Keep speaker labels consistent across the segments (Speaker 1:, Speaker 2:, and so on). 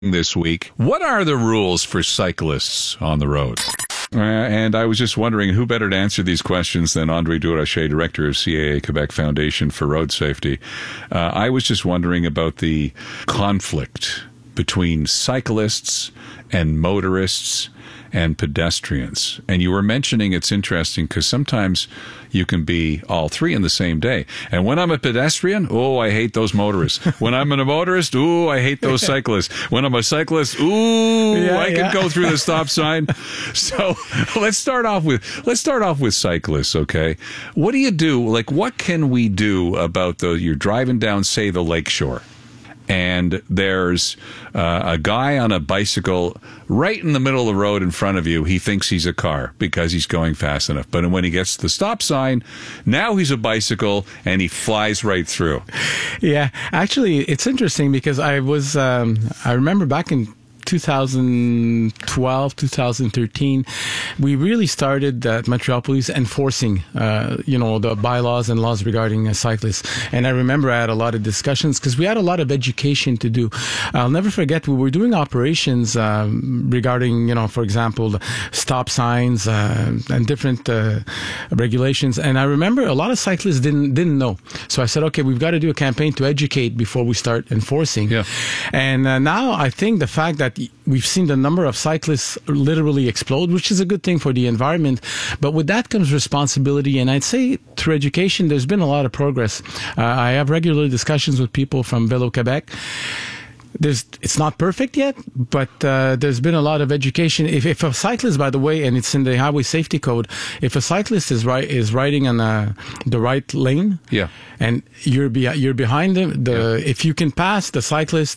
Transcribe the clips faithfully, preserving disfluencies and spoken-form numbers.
Speaker 1: this week. What are the rules for cyclists on the road? Uh, and I was just wondering who better to answer these questions than Andre Durocher, director of C A A Quebec Foundation for Road Safety. Uh, I was just wondering about the conflict between cyclists and motorists and pedestrians. And you were mentioning it's interesting because sometimes you can be all three in the same day. And when I'm a pedestrian, oh, I hate those motorists. When I'm a motorist, ooh, I hate those cyclists. When I'm a cyclist, ooh, yeah, I yeah. can go through the stop sign. So let's start off with let's start off with cyclists, okay? What do you do? Like, what can we do about the you're driving down, say, the lakeshore, and there's uh, a guy on a bicycle right in the middle of the road in front of you. He thinks he's a car because he's going fast enough. But when he gets to the stop sign, now he's a bicycle and he flies right through.
Speaker 2: Yeah, actually, it's interesting because I was, um, I remember back in two thousand twelve, two thousand thirteen, we really started at Montreal Police enforcing, uh, you know, the bylaws and laws regarding uh, cyclists. And I remember I had a lot of discussions because we had a lot of education to do. I'll never forget we were doing operations um, regarding, you know, for example, stop signs uh, and different uh, regulations. And I remember a lot of cyclists didn't didn't know. So I said, okay, we've got to do a campaign to educate before we start enforcing.
Speaker 1: Yeah.
Speaker 2: And uh, now I think the fact that we've seen the number of cyclists literally explode, which is a good thing for the environment. But with that comes responsibility. And I'd say through education, there's been a lot of progress. Uh, I have regular discussions with people from Vélo Québec. There's, it's not perfect yet, but uh, there's been a lot of education. If, if a cyclist, by the way, and it's in the Highway Safety Code, if a cyclist is right is riding on a, the right lane,
Speaker 1: yeah,
Speaker 2: and you're be, you're behind them, the yeah. if you can pass the cyclist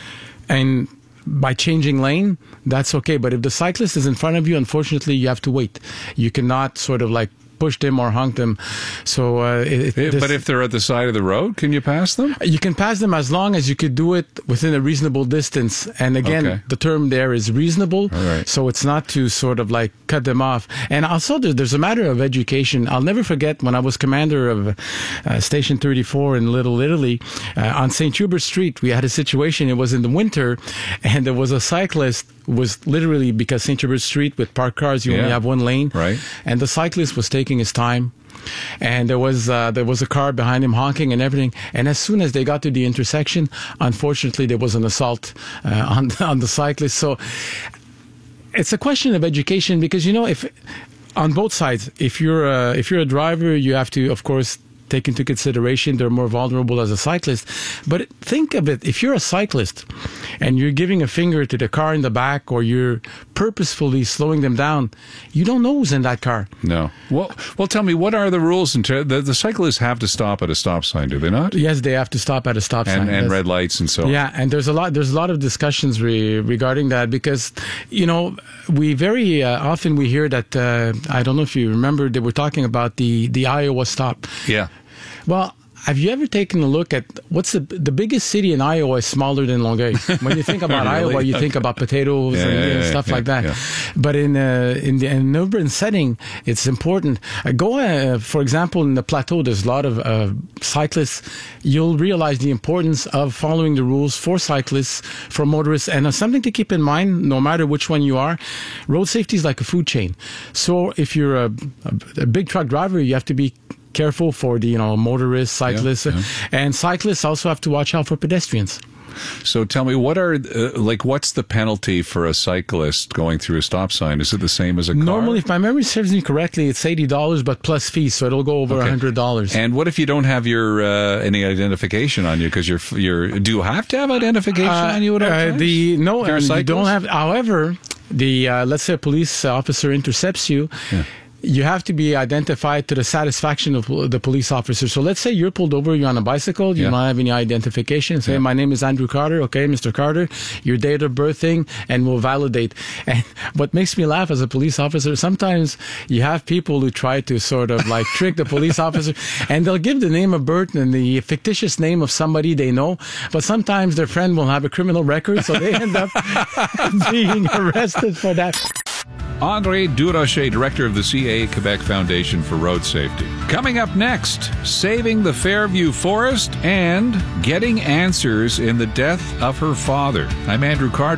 Speaker 2: and by changing lane, that's okay. But if the cyclist is in front of you, unfortunately, you have to wait. You cannot sort of like push them or honk them. So, uh, it,
Speaker 1: it, but if they're at the side of the road, can you pass them?
Speaker 2: You can pass them as long as you could do it within a reasonable distance. And again, okay. the term there is reasonable.
Speaker 1: Right.
Speaker 2: So it's not to sort of like cut them off. And also, there's a matter of education. I'll never forget when I was commander of uh, Station thirty-four in Little Italy uh, on Saint Hubert Street. We had a situation. It was in the winter, and there was a cyclist. Was literally because Saint Hubert Street with parked cars, you yeah. only have one lane,
Speaker 1: right?
Speaker 2: And the cyclist was taking his time, and there was uh, there was a car behind him honking and everything. And as soon as they got to the intersection, unfortunately, there was an assault uh, on on the cyclist. So it's a question of education because you know if on both sides, if you're a, if you're a driver, you have to, of course, take into consideration they're more vulnerable as a cyclist. But think of it, if you're a cyclist and you're giving a finger to the car in the back or you're purposefully slowing them down, you don't know who's in that car.
Speaker 1: No. Well, well tell me, what are the rules? In ter- the, the cyclists have to stop at a stop sign, do they not?
Speaker 2: Yes, they have to stop at a stop
Speaker 1: and,
Speaker 2: sign.
Speaker 1: And
Speaker 2: That's,
Speaker 1: red lights and so on.
Speaker 2: Yeah, and there's a lot there's a lot of discussions re- regarding that because, you know, we very uh, often we hear that, uh, I don't know if you remember, they were talking about the, the Iowa stop.
Speaker 1: Yeah.
Speaker 2: Well, have you ever taken a look at what's the the biggest city in Iowa is smaller than Longueuil? When you think about
Speaker 1: really?
Speaker 2: Iowa, you think about potatoes
Speaker 1: yeah,
Speaker 2: and,
Speaker 1: yeah,
Speaker 2: and
Speaker 1: yeah,
Speaker 2: stuff
Speaker 1: yeah,
Speaker 2: like that.
Speaker 1: Yeah.
Speaker 2: But in uh, in, the, in an urban setting, it's important. Uh, go, uh, for example, in the plateau, there's a lot of uh, cyclists. You'll realize the importance of following the rules for cyclists, for motorists, and uh, something to keep in mind, no matter which one you are. Road safety is like a food chain. So if you're a, a, a big truck driver, you have to be careful for the, you know, motorists, cyclists,
Speaker 1: yeah, yeah.
Speaker 2: and cyclists also have to watch out for pedestrians.
Speaker 1: So tell me, what are uh, like what's the penalty for a cyclist going through a stop sign? Is it the same as a car?
Speaker 2: Normally, if my memory serves me correctly, it's eighty dollars, but plus fees, so it'll go over
Speaker 1: okay.
Speaker 2: one hundred dollars.
Speaker 1: And what if you don't have your uh, any identification on you? Because you're you're do you have to have identification
Speaker 2: uh,
Speaker 1: on you at all
Speaker 2: uh,
Speaker 1: times?
Speaker 2: The no,
Speaker 1: uh,
Speaker 2: you don't have. However, the uh, let's say a police officer intercepts you. Yeah. You have to be identified to the satisfaction of the police officer. So let's say you're pulled over, you're on a bicycle, you yeah. don't have any identification. Say, yeah. my name is Andrew Carter. Okay, Mister Carter, your date of birth thing, and we'll validate. And what makes me laugh as a police officer, sometimes you have people who try to sort of like trick the police officer, and they'll give the name of birth and the fictitious name of somebody they know, but sometimes their friend will have a criminal record, so they end up being arrested for that.
Speaker 1: Andre Durocher, director of the C A A Quebec Foundation for Road Safety. Coming up next, saving the Fairview Forest and getting answers in the death of her father. I'm Andrew Carter.